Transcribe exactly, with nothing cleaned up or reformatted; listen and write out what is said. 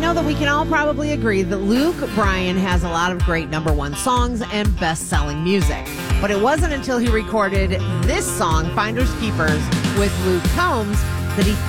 know that we can all probably agree that Luke Bryan has a lot of great number one songs and best-selling music. But it wasn't until he recorded this song, Finders Keepers, with Luke Combs, that he